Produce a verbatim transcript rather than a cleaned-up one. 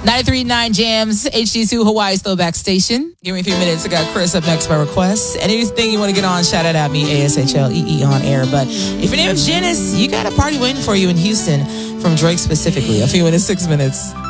ninety-three point nine Jams, H D two Hawaii's throwback station. Give me a few minutes. I got Chris up next by request. Anything you want to get on, shout it at me, A S H L E E on air. But if your name is Janice, you got a party waiting for you in Houston from Drake specifically. I'll see you in six minutes.